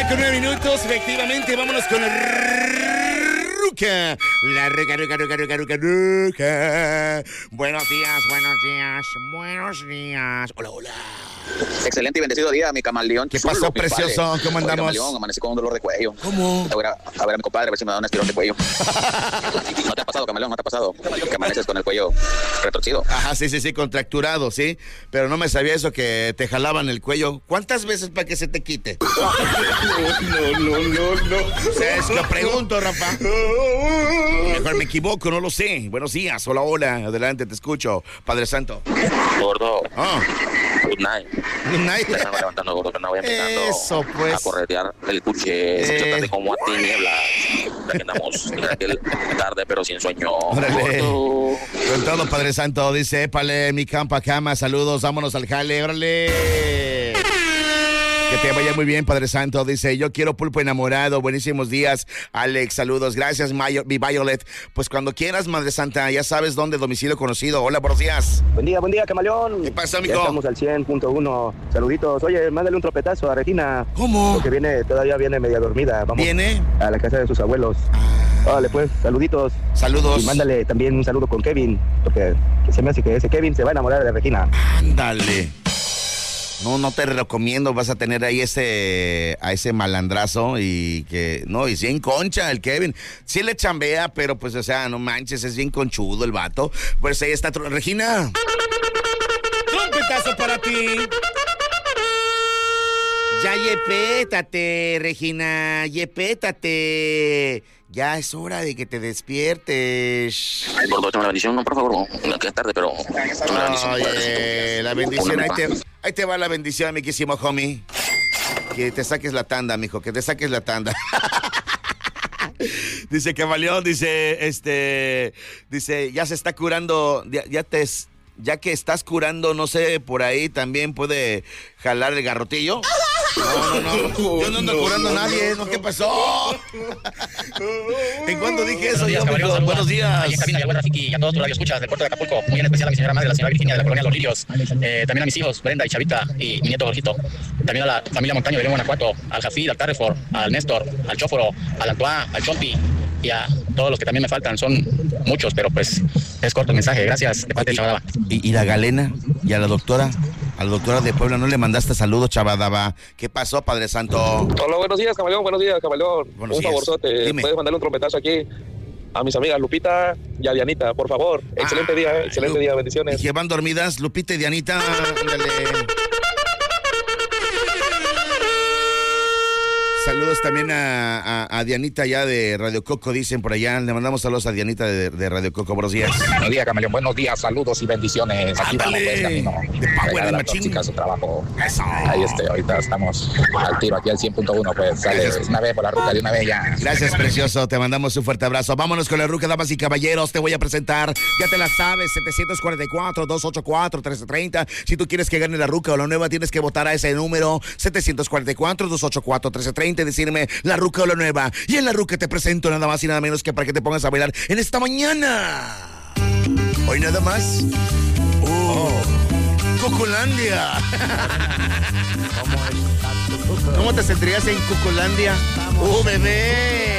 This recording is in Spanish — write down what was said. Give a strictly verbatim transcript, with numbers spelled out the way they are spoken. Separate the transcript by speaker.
Speaker 1: con nueve minutos, efectivamente, vámonos con la ruca. La ruca, ruca, ruca, ruca, ruca, ruca. Buenos días, buenos días, buenos días. Hola, hola.
Speaker 2: Excelente y bendecido día, mi camaleón.
Speaker 1: ¿Qué pasó, precioso? ¿Cómo andamos?
Speaker 2: Oye, camaleón, amanecí con un dolor de cuello.
Speaker 1: ¿Cómo?
Speaker 2: A ver a, a ver a mi compadre, a ver si me da un estirón de cuello. ¿No te ha pasado, camaleón? ¿No te ha pasado? Que amaneces con el cuello retorcido.
Speaker 1: Ajá, sí, sí, sí, contracturado, sí. Pero no me sabía eso que te jalaban el cuello. ¿Cuántas veces para que se te quite?
Speaker 3: No, no, no, no.
Speaker 1: Es lo pregunto, Rafa. Mejor me equivoco, no lo sé. Buenos días, hola, hola. Adelante, te escucho. Padre Santo.
Speaker 2: Gordo.
Speaker 1: Oh.
Speaker 2: Good night.
Speaker 1: Good night.
Speaker 2: Ya estamos levantando, gordo, que no voy empezando
Speaker 1: Eso, pues.
Speaker 2: a corretear el cuche. Se
Speaker 1: Eh.
Speaker 2: trata como a tinieblas. Ya que andamos en aquel tarde, pero sin sueño.
Speaker 1: Órale.
Speaker 2: Gordo.
Speaker 1: Con todo, Padre Santo, dice, épale, mi campa, cama, saludos, vámonos al jale, órale. Que te vaya muy bien, Padre Santo, dice, yo quiero pulpo enamorado, buenísimos días, Alex, saludos, gracias, Mayo, mi Violet, pues cuando quieras, Madre Santa, ya sabes dónde, domicilio conocido, hola, buenos días.
Speaker 4: Buen día, buen día, camaleón.
Speaker 1: ¿Qué pasa, amigo?
Speaker 4: Ya estamos al cien punto uno. Saluditos. Oye, mándale un tropetazo a Regina.
Speaker 1: ¿Cómo?
Speaker 4: Porque viene, todavía viene media dormida. Vamos
Speaker 1: ¿Viene?
Speaker 4: a la casa de sus abuelos. Órale, pues, saluditos.
Speaker 1: Saludos.
Speaker 4: Y mándale también un saludo con Kevin, porque se me hace que ese Kevin se va a enamorar de Regina.
Speaker 1: Ándale. No, no te recomiendo, vas a tener ahí ese, a ese malandrazo y que, no, y es bien concha el Kevin. Sí le chambea, pero pues, o sea, no manches, es bien conchudo el vato. Pues ahí está, Regina. Trompetazo para ti. Ya yepétate, Regina, yepétate. Ya es hora de que te despiertes.
Speaker 2: Ay, gordo, échame la bendición, no, por favor. Que es tarde, pero échame la bendición.
Speaker 1: Oye, la bendición, ahí te, ahí te va la bendición, mi quísimo homie. Que te saques la tanda, mijo, que te saques la tanda. Dice Camaleón, dice, este, dice, ya se está curando, ya, ya te, ya que estás curando, no sé, por ahí también puede jalar el garrotillo. No, no, no, yo no ando curando a nadie, ¿no? ¿Qué pasó? ¿En cuándo dije eso?
Speaker 5: Buenos días,
Speaker 1: Yo,
Speaker 5: caballero,
Speaker 1: mijo? Buenos días.
Speaker 5: Ahí en cabina y al buen Rafiki y a todos tus radioescuchas del puerto de Acapulco. Muy en especial a mi señora madre, la señora Virginia de la colonia Los Lirios. Eh, también a mis hijos, Brenda y Chavita, y mi nieto Jorgito. También a la familia Montaño de León, Guanajuato, al Jafid, al Carrefour, al Néstor, al Chóforo, al Antoine, al Chompi y a todos los que también me faltan. Son muchos, pero pues es corto el mensaje. Gracias, de parte de Chavadaba.
Speaker 1: ¿Y, y la Galena? ¿Y a la doctora? A la doctora de Puebla, ¿no le mandaste saludos, Chavadaba? ¿Qué pasó, Padre Santo?
Speaker 6: Hola, buenos días, camaleón, buenos días, camaleón.
Speaker 1: Buenos
Speaker 6: un
Speaker 1: días.
Speaker 6: favorzote,
Speaker 1: Dime.
Speaker 6: puedes mandarle un trompetazo aquí a mis amigas Lupita y a Dianita, por favor. Excelente
Speaker 1: Ah,
Speaker 6: día, excelente
Speaker 1: Lu-
Speaker 6: día,
Speaker 1: ¿Y
Speaker 6: bendiciones.
Speaker 1: que van dormidas? Lupita y Dianita, ándale. Saludos también a, a, a Dianita ya de Radio Coco, dicen por allá. Le mandamos saludos a Dianita de, de Radio Coco. Buenos días.
Speaker 7: Buenos días, camaleón. Buenos días, saludos y bendiciones. Aquí vamos, pues, camino.
Speaker 1: De Power
Speaker 7: Llegar a la
Speaker 1: Machín.
Speaker 7: tóxica, su trabajo.
Speaker 1: Eso.
Speaker 7: Ahí este, ahorita estamos al tiro, aquí al cien punto uno, pues sale
Speaker 1: Gracias.
Speaker 7: una vez por la ruta de una vez ya.
Speaker 1: Gracias, precioso. Te mandamos un fuerte abrazo. Vámonos con la ruca, damas y caballeros. Te voy a presentar. Ya te la sabes. setecientos cuarenta y cuatro, doscientos ochenta y cuatro, trescientos treinta. Si tú quieres que gane la ruca o la nueva, tienes que votar a ese número. setecientos cuarenta y cuatro, doscientos ochenta y cuatro, trescientos treinta. Y decirme la ruca o la nueva. Y en la ruca te presento nada más y nada menos que para que te pongas a bailar en esta mañana. Hoy nada más. Oh, Cuculandia. ¿Cómo te sentirías en Cuculandia? ¡Uh, bebé!